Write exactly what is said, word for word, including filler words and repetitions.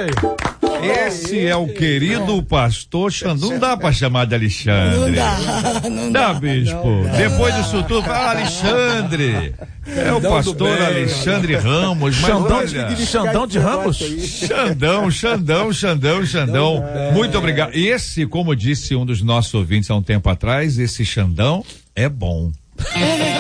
Esse é o querido pastor Xandão. Não dá pra chamar de Alexandre. Não dá, não dá. Dá, bispo. Não dá. Depois disso tudo, fala Alexandre. É o pastor Alexandre Ramos. Mas Xandão, olha, de, Xandão de Ramos? Xandão, Xandão, Xandão, Xandão. Muito obrigado. Esse, como disse um dos nossos ouvintes há um tempo atrás, esse Xandão é bom.